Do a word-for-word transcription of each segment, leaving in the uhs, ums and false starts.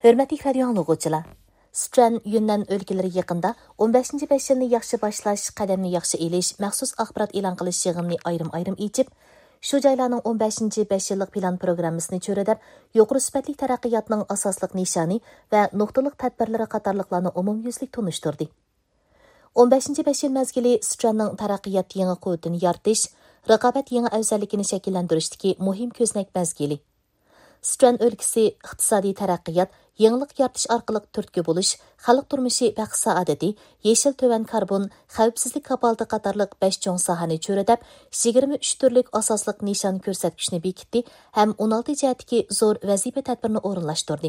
Hörmətli radio anlıqçılar, Sichuan Yunnan өлкәләре якында o'n beshinchi besh yilni yaxshi boshlash, qadamni yaxshi elish, maxsus axborot e'lon qilish yig'inini ayrim-ayrim echib, shu joylarning o'n beshinchi besh yillik plan programmasini cho'radab, yuqori sifatli taraqqiyotning asosliq nishoni va nuqtaliq tadbirlari qatorliqlarni umumyuzlik tunishtirdi. o'n beshinchi besh yil mezgili Sichuanning taraqqiyot yangi quvvatini yaratish, raqobat yangi afzalligini shakllantirishdagi muhim ko'znak mezgili. Sichuan өлкәсе iqtisodiy taraqqiyot, yangilik yaratish orqali turtki bo'lish, xalq turmushi va saodati, yeshil to'van karbon, xavfsizlik kapolati qatorliq besh cho'ng sohani cho'radab, yigirma uch turlik asosliq nishon ko'rsatkichni bekitdi ham o'n olti jihatdagi zo'r vazifa tadbirini o'rinlashtirdi.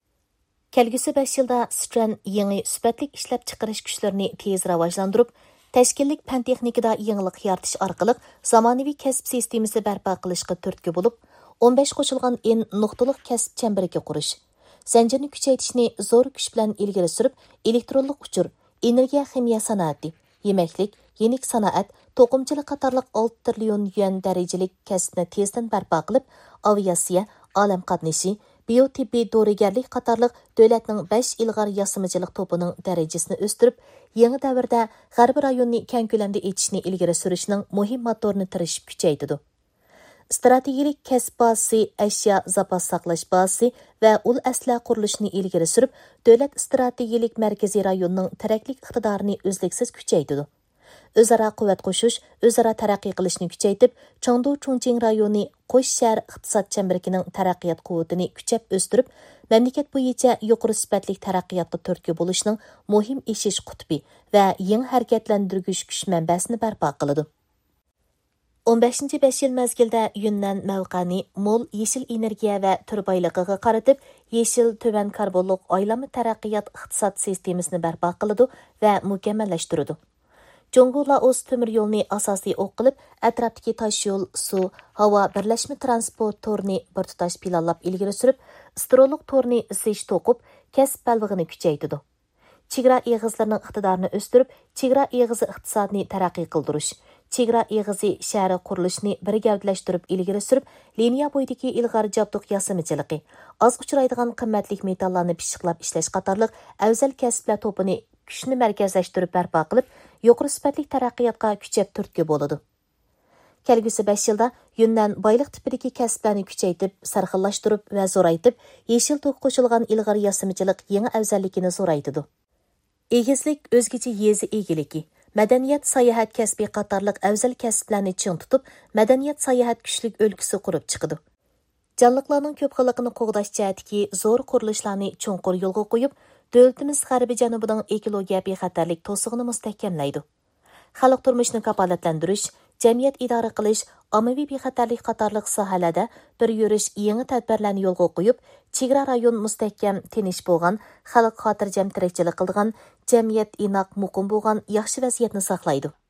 Kelgusi besh yilda Sichuan yangi sifatli ishlab chiqarish kuchlarini tez rivojlantirib, tashkillik fan texnikada yangilik yaratish orqali zamonaviy kasb sistemasi barpo qilishga turtki bo'lib, o'n besh qo'shilgan en nuqtaliq kasb chemberiga qurish, zanjirni kuchaytirishni zo'r kuch bilan ilgari surib, elektronlik uchur, energiya ximiya sanoati, yemaklik, yenik sanoat, to'qimchilik qatorliq olti trillion yuan darajalik kasbni tezdan barpo qilib, aviatsiya, olam qatnashi, biotibbiy dorigarlik qatorliq davlatning besh ilg'or yasamachilik to'pining darajasini o'stirib, yangi davrda g'arbiy rayonni keng ko'lamda etishni ilgari surishning muhim motorini tirishib kuchaytirdi. Strategik kasb bazasi, ashyo zapas saqlash bazasi va ul asla qurilishini ilgari surib, davlat strategik markaziy rayonning taraklik iqtidorini uzluksiz kuchaytirdi. O'zaro quvvat qo'shish, o'zaro taraqqiy qilishni kuchaytirib, Chengdu Chongqing rayoni qo'sh shahar iqtisod chemberining taraqqiyot quvvatini kuchab o'stirib, mamlakat bo'yicha yuqori sifatli taraqqiyotga turtki bo'lishning muhim eshish qutbi va yangi harakatlantirgich kuch manbasini barpo qiladi. o'n beshinchi besh yil mezgilda Yunnan mavqani mo'l yeshil energiya va turbayligiga qaratib, yeshil to'van karbonliq aylanma taraqqiyot iqtisod sistemasini barpo qiladi va mukammallashtiradi. Jonggu-Laos temir yo'lni asosiy o'q qilib, atrofdagi tosh yo'l, suv, havo birlashma transport to'rini bir tutash planlab ilgari surib, istirolik to'rini isish to'qib, kasb balvig'ini kuchaytirdi. Chegara eg'izlarining iqtidorini o'stirib, chegara eg'izi iqtisodni taraqqiy qildirish, chegara eg'izi shahri qurilishini bir gavdalashtirib ilgari surib, liniya bo'yidagi ilg'or jabduq yasamichiligi, oz uchraydigan qimmatli metallarni pishiqlab ishlash qatorliq afzal kasblar to'pini kuchni markazlashtirib barpo qilib, yuqori sifatli taraqqiyotga kuchab turtki bo'ladi. Kelgusi besh yilda Yunnan boyliq tipidagi kasblarni kuchaytirib, sarxillashtirib va zo'raytib, yeshil to'q qo'shilgan ilg'or yasamichilik yangi afzalligini zo'raytidi. Egizlik o'zgacha yezi egiligi, madaniyat sayohat kasbi qatorliq afzal kasblarni ching tutib, madaniyat sayohat kuchlik o'lkasi qurib chiqdi. Jonliqlarning ko'p xilligini qo'g'dash jihatdagi zo'r qurilishlarni cho'nqur yo'lga qo'yib, davlatimiz g'arbiy janubining ekologiya bexatarlik to'sig'ini mustahkamlaydi. Xalq turmushini kafolatlantirish, jamiyat idora qilish, ommaviy bexatarlik qatorliq sohalarda bir yurish yangi tadbirlarni yo'lga qo'yib, chegara rayon mustahkam, tinish bo'lgan, xalq xotirjam tirikchilik qilgan, jamiyat inoq muqim bo'lgan yaxshi vaziyatni saqlaydi.